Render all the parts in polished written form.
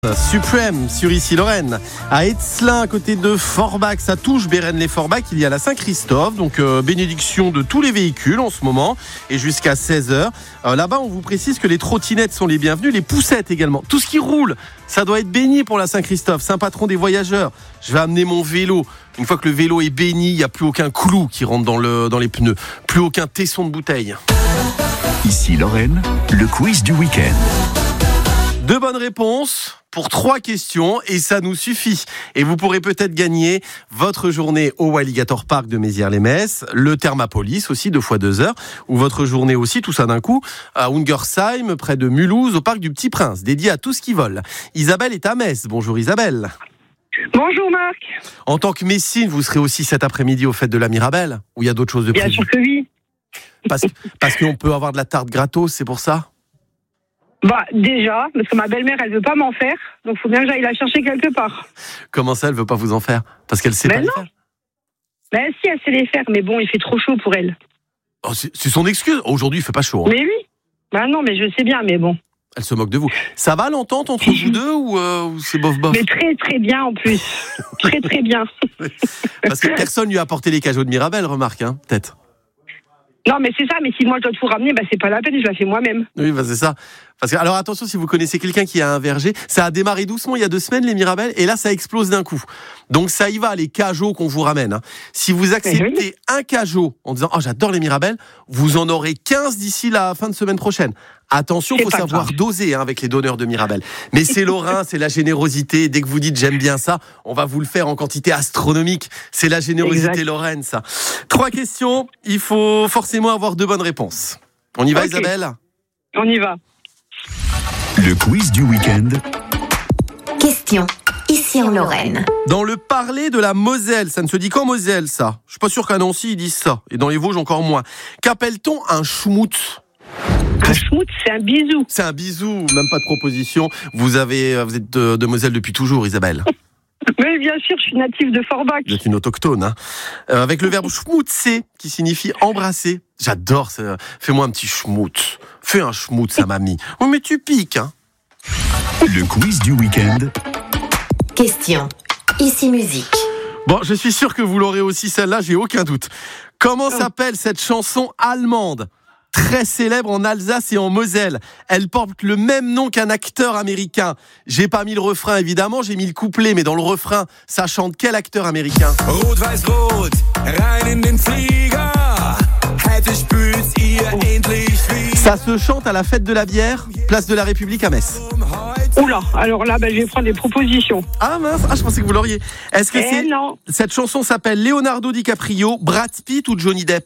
Suprême sur ici Lorraine. À Etzelin, à côté de Forbach, ça touche Bérennes-les-Forbach. Il y a la Saint-Christophe, donc bénédiction de tous les véhicules en ce moment et jusqu'à 16h. Là-bas, on vous précise que les trottinettes sont les bienvenues, les poussettes également. Tout ce qui roule, ça doit être béni pour la Saint-Christophe. Saint patron des voyageurs. Je vais amener mon vélo. Une fois que le vélo est béni, il n'y a plus aucun clou qui rentre dans les pneus. Plus aucun tesson de bouteille. Ici Lorraine, le quiz du week-end. 2 bonnes réponses pour 3 questions et ça nous suffit. Et vous pourrez peut-être gagner votre journée au Alligator Park de Mézières-les-Messes, le Thermapolis aussi 2 fois 2 heures, ou votre journée aussi, tout ça d'un coup, à Ungersheim, près de Mulhouse, au Parc du Petit Prince, dédié à tout ce qui vole. Isabelle est à Metz. Bonjour Isabelle. Bonjour Marc. En tant que Messine, vous serez aussi cet après-midi aux fêtes de la Mirabelle, ou il y a d'autres choses de prévues? Bien sûr que oui. Parce qu'on peut avoir de la tarte gratos, c'est pour ça? Bah déjà, parce que ma belle-mère elle veut pas m'en faire, donc faut bien que j'aille la chercher quelque part. Comment ça, elle veut pas vous en faire? Parce qu'elle sait pas les faire? Ben si, elle sait les faire, mais bon, il fait trop chaud pour elle. Oh, c'est son excuse. Aujourd'hui, il fait pas chaud. Hein. Mais oui. Bah non, mais je sais bien, mais bon. Elle se moque de vous. Ça va l'entente entre vous deux ou c'est bof-bof? Mais très très bien en plus. Très très bien. Parce que personne lui a apporté les cajots de Mirabelle, remarque, hein, peut-être. Non, mais c'est ça, mais si moi je dois tout ramener, bah c'est pas la peine, je la fais moi-même. Oui, bah c'est ça. Parce que, alors attention, si vous connaissez quelqu'un qui a un verger, ça a démarré doucement il y a 2 semaines, les Mirabelles, et là ça explose d'un coup. Donc ça y va, les cajots qu'on vous ramène. Hein. Si vous acceptez un cajot en disant « Oh, j'adore les Mirabelles », vous en aurez 15 d'ici la fin de semaine prochaine. Attention, il faut savoir doser avec les donneurs de Mirabelles. Mais c'est lorrain, c'est la générosité. Dès que vous dites « J'aime bien ça », on va vous le faire en quantité astronomique. C'est la générosité lorraine, ça. 3 questions, il faut forcément avoir 2 bonnes réponses. On y va, Isabelle? On y va. Le quiz du week-end. Question, ici en Lorraine. Dans le parler de la Moselle, ça ne se dit qu'en Moselle, ça. Je suis pas sûr qu'à Nancy, ils disent ça. Et dans les Vosges, encore moins. Qu'appelle-t-on un schmout? Un schmout, c'est un bisou. C'est un bisou, même pas de proposition. Vous êtes de Moselle depuis toujours, Isabelle. Oui, bien sûr, je suis native de Forbach. Vous êtes une autochtone, hein. Avec le verbe schmoutser, qui signifie embrasser. J'adore ça. Fais-moi un petit schmout. Fais un schmout, ça mamie. Oh, mais tu piques, hein. Le quiz du week-end. Question, ici musique. Bon, je suis sûr que vous l'aurez aussi celle-là, j'ai aucun doute. Comment s'appelle cette chanson allemande, très célèbre en Alsace et en Moselle? Elle porte le même nom qu'un acteur américain. J'ai pas mis le refrain, évidemment, j'ai mis le couplet, mais dans le refrain, ça chante quel acteur américain? Rot, weiß, rot, rein in den Flieger. Hätte spürt's ihr endlich wieder. Ça se chante à la fête de la bière, place de la République à Metz. Oula, alors là, je vais prendre des propositions. Ah mince, je pensais que vous l'auriez. Est-ce que non. Cette chanson s'appelle Leonardo DiCaprio, Brad Pitt ou Johnny Depp?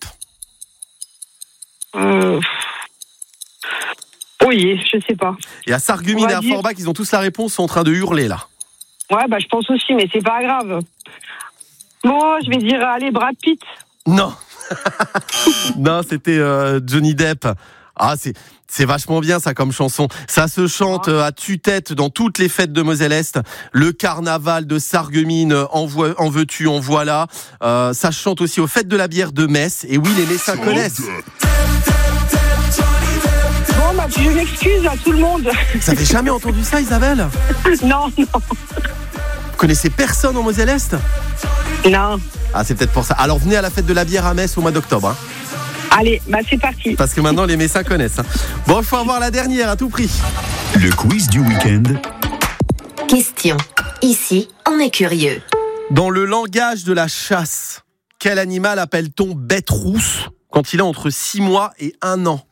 Oui, je sais pas. Et à Sarreguemines et à Forbach, ils ont tous la réponse, sont en train de hurler là. Ouais, je pense aussi, mais c'est pas grave. Bon, je vais dire, allez, Brad Pitt. Non. Non, c'était Johnny Depp. Ah, c'est vachement bien ça comme chanson. Ça se chante à tue-tête dans toutes les fêtes de Moselle-Est. Le carnaval de Sarreguemines, en veux-tu, en voilà. Ça se chante aussi aux fêtes de la bière de Metz. Et oui, les Messins connaissent. Bon, je m'excuse à tout le monde. Vous avez jamais entendu ça, Isabelle? Non. Vous connaissez personne en Moselle-Est? Non. Ah, c'est peut-être pour ça. Alors venez à la fête de la bière à Metz au mois d'octobre. Hein. Allez, c'est parti. Parce que maintenant les Messins connaissent. Hein. Bon, il faut avoir la dernière à tout prix. Le quiz du week-end. Question, ici on est curieux. Dans le langage de la chasse, quel animal appelle-t-on bête rousse quand il a entre 6 mois et 1 an?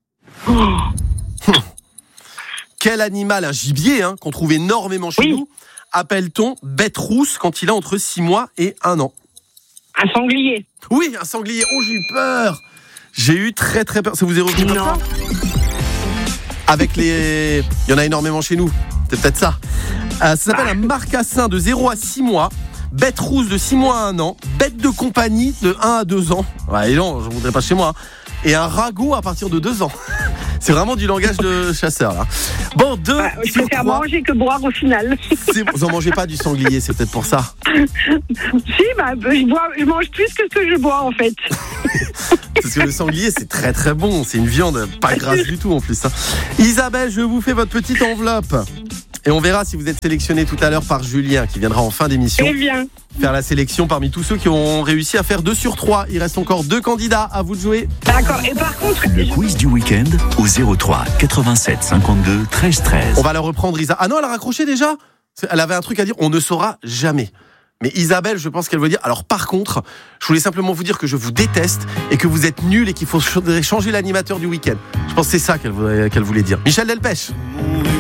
Quel animal, un gibier qu'on trouve énormément chez nous, appelle-t-on bête rousse quand il a entre 6 mois et 1 an? Un sanglier. Oui, un sanglier. Oh, j'ai eu peur. J'ai eu très très peur. Ça vous est revenu comme ça? Avec les... Il y en a énormément chez nous. C'est peut-être ça. Ça s'appelle un marcassin de 0 à 6 mois. Bête rousse de 6 mois à 1 an. Bête de compagnie de 1 à 2 ans. Ouais, et non, je ne voudrais pas chez moi. Et un ragot à partir de 2 ans. C'est vraiment du langage de chasseur, là. Bon, 2 je sur préfère 3. manger que boire au final. Vous en mangez pas du sanglier, c'est peut-être pour ça. Si, je mange plus que ce que je bois, en fait. Parce que le sanglier, c'est très très bon. C'est une viande pas grasse du tout en plus. Isabelle, je vous fais votre petite enveloppe Et on verra si vous êtes sélectionné tout à l'heure par Julien, qui viendra en fin d'émission Très bien. faire la sélection parmi tous ceux qui ont réussi à faire 2 sur 3. Il reste encore 2 candidats, à vous de jouer. D'accord. Et par contre, Le quiz du week-end au 03 87 52 13 13. On va la reprendre, Isa. Ah non, elle a raccroché déjà ? Elle avait un truc à dire, on ne saura jamais. Mais Isabelle, je pense qu'elle veut dire. Alors par contre, je voulais simplement vous dire que je vous déteste et que vous êtes nuls et qu'il faut changer l'animateur du week-end. Je pense que c'est ça qu'elle voulait dire. Michel Delpech.